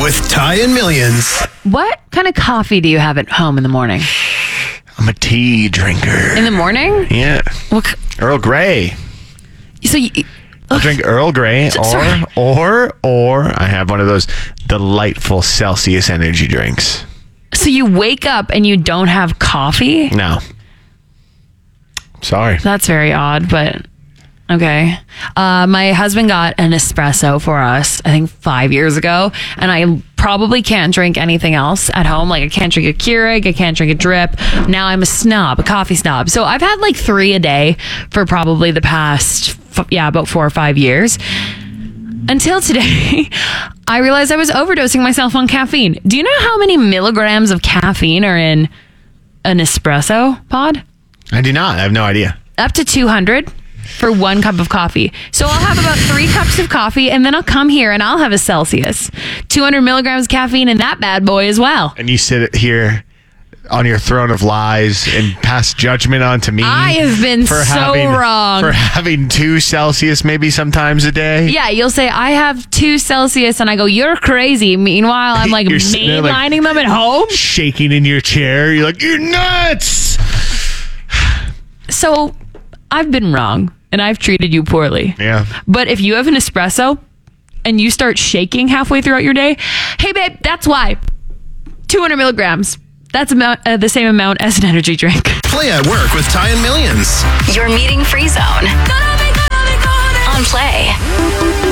with Ty and Millions. What kind of coffee do you have at home in the morning? I'm a tea drinker. In the morning? Yeah. What? Earl Grey. So you... I'll drink Earl Grey Sorry. or I have one of those delightful Celsius energy drinks. So you wake up and you don't have coffee? No. Sorry. That's very odd, but okay. My husband got an espresso for us, I think 5 years ago, and I probably can't drink anything else at home. Like I can't drink a Keurig, I can't drink a drip. Now I'm a coffee snob. So I've had like 3 a day for probably the past, about 4 or 5 years. Until today, I realized I was overdosing myself on caffeine. Do you know how many milligrams of caffeine are in an espresso pod? I do not. I have no idea. Up to 200 for 1 cup of coffee. So I'll have about 3 cups of coffee and then I'll come here and I'll have a Celsius. 200 milligrams of caffeine in that bad boy as well. And you sit here on your throne of lies and pass judgment on to me. I have been wrong. For having 2 Celsius maybe sometimes a day. Yeah, you'll say, I have 2 Celsius and I go, you're crazy. Meanwhile, I'm like You're sitting there, mainlining them at home. Shaking in your chair. You're like, you're nuts. So I've been wrong and I've treated you poorly. Yeah. But if you have an espresso and you start shaking halfway throughout your day, hey babe, that's why. 200 milligrams. That's the same amount as an energy drink. Play at work with Ty and Millions. Your meeting free zone on Play.